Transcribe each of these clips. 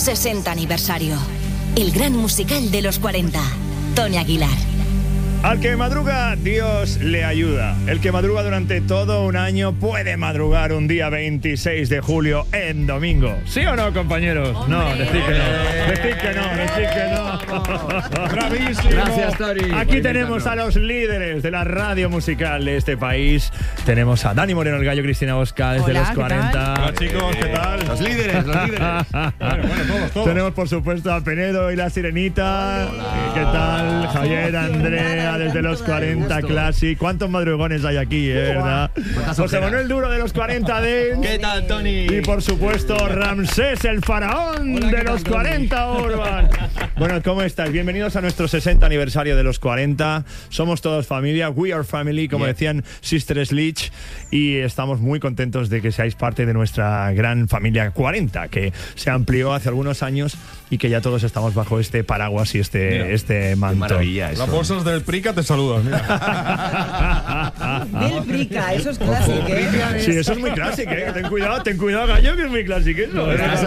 60 aniversario. El gran musical de los 40. Tony Aguilar. Al que madruga, Dios le ayuda. El que madruga durante todo un año puede madrugar un día 26 de julio en domingo. ¿Sí o no, compañeros? ¡Hombre! No, decid que no. Bravísimo. Gracias, Tori. Aquí tenemos a los líderes de la radio musical de este país. Tenemos a Dani Moreno, el gallo, Cristina Bosca, desde los 40. Hola, chicos, ¿qué tal? Los líderes. Bueno, todos. Tenemos, por supuesto, a Penedo y la Sirenita. Hola. ¿Qué tal? Javier, Andrea, desde los 40 Classic. ¿Cuántos madrugones hay aquí, verdad? José Manuel Duro de los 40 Dance. ¿Qué tal, Tony? Y por supuesto, Ramsés, el faraón de los 40 Urban. Bueno, ¿cómo estáis? Bienvenidos a nuestro 60 aniversario de los 40. Somos todos familia, we are family, como decían Sister Sledge. Y estamos muy contentos de que seáis parte de nuestra gran familia 40, que se amplió hace algunos años y que ya todos estamos bajo este paraguas y este manto. Maravilla eso. Las bolsas del Prica te saludan, mira. Del Prica, eso es clásico, ¿eh? Sí, eso es muy clásico, ¿eh? Ten cuidado, gallo, que es muy clásico eso.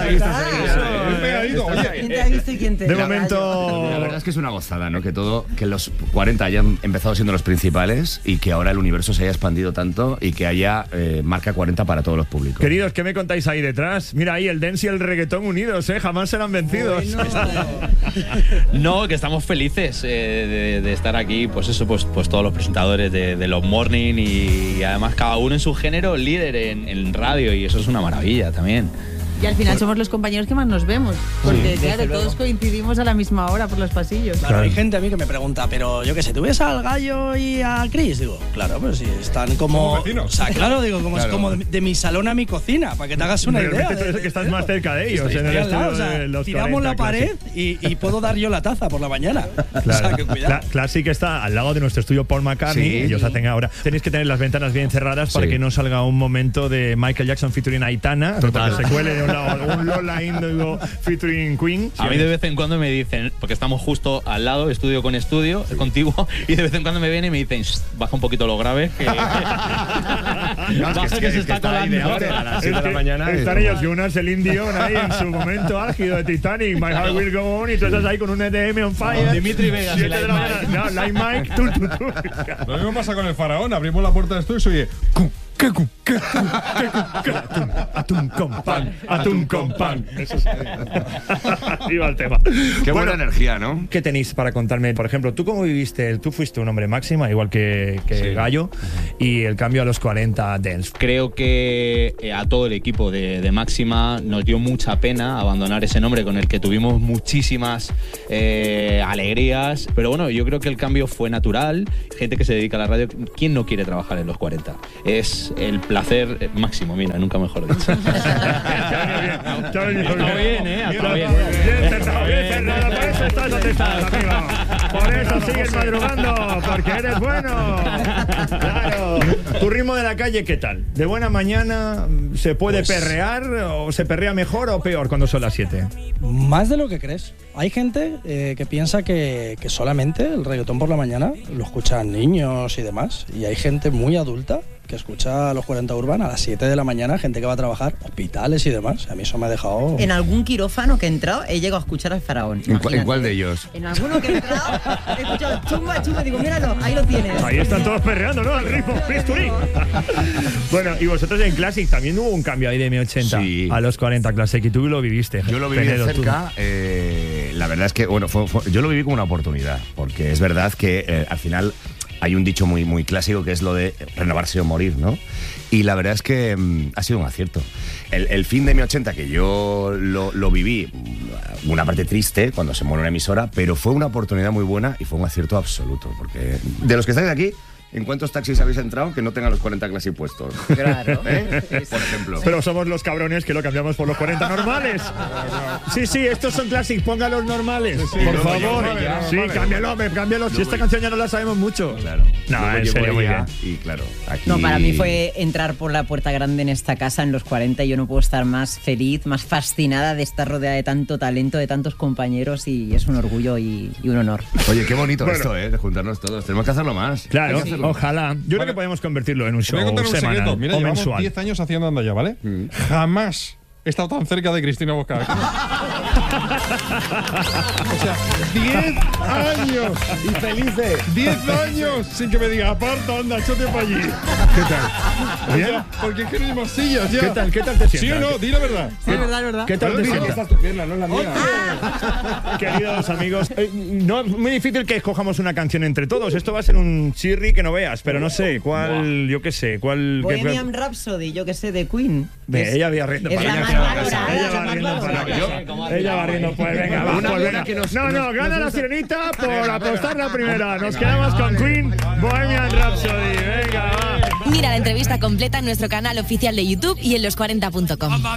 ¿Quién te ha visto y quién te De momento... La verdad es que es una gozada, ¿no? Que los 40 hayan empezado siendo los principales y que ahora el universo se haya expandido tanto y que haya marca 40 para todos los públicos. Queridos, ¿qué me contáis ahí detrás? Mira ahí, el dance y el reggaetón unidos, ¿eh? Jamás serán vencidos. No, que estamos felices de estar aquí, pues eso, pues todos los presentadores de los morning y además cada uno en su género líder en radio, y eso es una maravilla también. Y al final somos los compañeros que más nos vemos, porque claro, todos coincidimos a la misma hora por los pasillos. Claro, hay gente a mí que me pregunta, pero yo qué sé, ¿tú ves al gallo y a Chris? Digo, claro, pero si están como vecinos. O sea, claro, digo, como Claro. es como de mi salón a mi cocina, para que te hagas una idea. Realmente tú eres que estás más cerca de ellos. Estoy En el al lado, estudio o sea, de los tiramos 40 la pared y puedo dar yo la taza por la mañana. O sea, que cuidado. Classic está al lado de nuestro estudio Paul McCartney. Sí. Ellos hacen ahora. Tenéis que tener las ventanas bien cerradas para Sí. que no salga un momento de Michael Jackson featuring Aitana. Total. Porque se cuele de un lado un Lola Indigo featuring Queen. A mí de vez en cuando me dicen, porque estamos justo al lado, estudio con estudio, contiguo, y de vez en cuando me vienen y me dicen, baja un poquito lo grave, que, baja que se está colando. A las 7 de la mañana. Están ellos, Jonas, el indio, ahí en su momento álgido de Titanic, My Heart Will Go On, y tú estás ahí con un EDM on fire. Dimitri Vegas y 7 de la Like mañana. No, Like Mike, tú. Lo mismo pasa con el faraón. Abrimos la puerta del estudio y se oye... Atún con pan. Eso es. Iba el tema. Qué Bueno, buena energía, ¿no? ¿qué tenéis para contarme? Por ejemplo, ¿tú cómo viviste? Tú fuiste un hombre máxima, igual que Gallo, y el cambio a los 40 Dance. Creo que a todo el equipo de Máxima nos dio mucha pena abandonar ese nombre con el que tuvimos muchísimas alegrías, pero bueno, yo creo que el cambio fue natural. Gente que se dedica a la radio, ¿quién no quiere trabajar en los 40? Es el placer máximo, mira, nunca mejor dicho. Está bien, Está bien, Por eso estás donde estás, amigo. Por eso sigues madrugando, porque eres bueno. Claro. ¿Tu ritmo de la calle qué tal? ¿De buena mañana se puede perrear o se perrea mejor o peor cuando son las 7? Más de lo que crees. Hay gente que piensa que solamente el reggaetón por la mañana lo escuchan niños y demás. Y hay gente muy adulta que escucha a los 40 Urban a las 7 de la mañana, gente que va a trabajar, hospitales y demás. A mí eso me ha dejado... En algún quirófano que he entrado, he llegado a escuchar al faraón. ¿En cuál de ellos? En alguno que he entrado, he escuchado chumba, digo, míralo, ahí lo tienes. Ahí están todos perreando, ¿no? Al ritmo, bisturí. Bueno, y vosotros en Classic también hubo un cambio ahí de M80 Sí. a los 40 Classic, y tú lo viviste. Yo lo viví de Penedo, tú. cerca. La verdad es que, bueno, yo lo viví como una oportunidad, porque es verdad que al final hay un dicho muy clásico que es lo de renovarse o morir, ¿no? Y la verdad es que ha sido un acierto. El fin de M80, que yo lo viví, una parte triste cuando se muere una emisora, pero fue una oportunidad muy buena y fue un acierto absoluto, porque de los que estáis aquí, ¿en cuántos taxis habéis entrado que no tengan los 40 Classic puestos? Claro. Por ejemplo. Pero somos los cabrones que lo cambiamos por los 40 normales. Sí, estos son Classic, ponga los normales. Por favor. Sí, cámbialo. Si esta canción ya no la sabemos mucho. Claro. No, Luego en llegó serio, muy ella bien. Y claro, aquí... No, para mí fue entrar por la puerta grande en esta casa en los 40 y yo no puedo estar más feliz, más fascinada de estar rodeada de tanto talento, de tantos compañeros, y es un orgullo y un honor. Oye, qué bonito Bueno. esto, de juntarnos todos. Tenemos que hacerlo más. Claro, Hay que hacerlo. ojalá. Yo creo que podemos convertirlo en un Te voy a show contar un semanal secreto. Mira, o llevamos mensual. 10 años haciendo Anda Ya, ¿vale? Jamás he estado tan cerca de Cristina Bosca. O sea, 10 años. Y felices. 10 años sin que me diga, aparta, anda, échate para allí. ¿Qué tal? ¿Bien? O sea, porque es que no hay más sillas ya. ¿Qué tal te sientas? ¿Sí o no? Di la verdad. Sí, es verdad. ¿Qué tal te Dice que sientas? Esta es tu pierna, no es la mía. Queridos amigos, no es muy difícil que escojamos una canción entre todos. Esto va a ser un chirri que no veas, pero no sé cuál, yo qué sé, cuál. Bohemian Rhapsody, yo que sé, de Queen. Ella va riendo es para la allá. más valorada, Ella la va más riendo para valorada. allá. Ella va riendo, pues venga, va. Una Pues buena venga. que nos- No, nos gana la gusta. sirenita por apostar la primera. Nos quedamos con Queen, Bohemian Rhapsody. Venga, va. Mira la entrevista completa en nuestro canal oficial de YouTube y en los40.com.